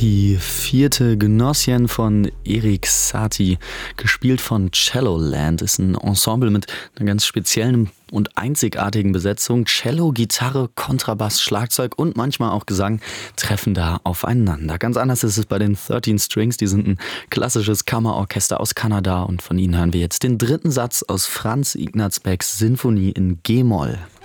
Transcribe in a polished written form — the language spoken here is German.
Die vierte Gnossienne von Erik Satie, gespielt von Celloland, ist ein Ensemble mit einer ganz speziellen und einzigartigen Besetzung. Cello, Gitarre, Kontrabass, Schlagzeug und manchmal auch Gesang treffen da aufeinander. Ganz anders ist es bei den 13 Strings, die sind ein klassisches Kammerorchester aus Kanada und von ihnen hören wir jetzt den dritten Satz aus Franz Ignaz Becks Sinfonie in G-Moll.